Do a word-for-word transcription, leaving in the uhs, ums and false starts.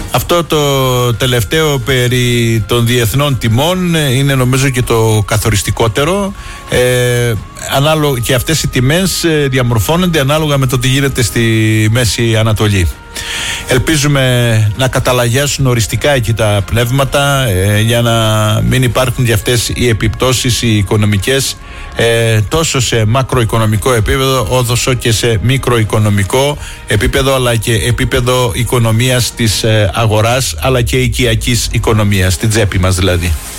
Αυτό το τελευταίο περί των διεθνών τιμών είναι νομίζω και το καθοριστικότερο. Ε, ανάλογα, και αυτές οι τιμές διαμορφώνονται ανάλογα με το τι γίνεται στη Μέση Ανατολή. Ελπίζουμε να καταλαγιάσουν οριστικά εκεί τα πνεύματα ε, για να μην υπάρχουν και αυτές οι επιπτώσεις οι οικονομικές ε, τόσο σε μακροοικονομικό επίπεδο όσο και σε μικροοικονομικό επίπεδο, αλλά και επίπεδο οικονομίας της ε, αγοράς αλλά και οικιακής οικονομίας, στην τσέπη μας δηλαδή.